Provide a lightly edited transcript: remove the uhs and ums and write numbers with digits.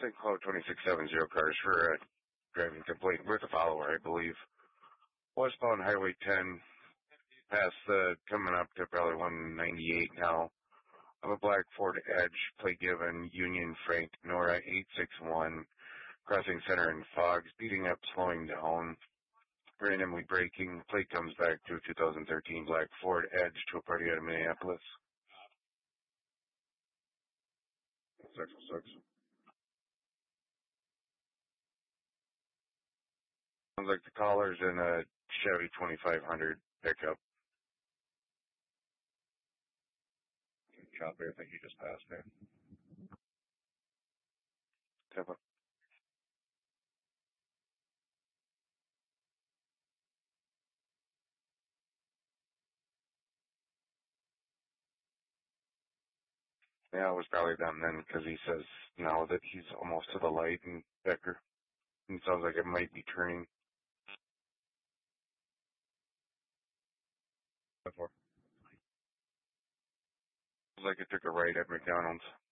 St. Cloud 2670 cars for a driving complaint with a follower, I believe. Westbound Highway 10, past coming up to probably 198 now. Of a black Ford Edge, plate given, Union Frank, Nora 861, crossing center in fog, speeding up, slowing down, randomly braking. Plate comes back to 2013 black Ford Edge to a party out of Minneapolis. 606. Sounds like the caller's in a Chevy 2500 pickup. Copy, I think you just passed there. Tampa. Yeah, it was probably them then, because he says now that he's almost to the light and Becker. It sounds like it might be turning. Before. Sounds like it took a right at McDonald's.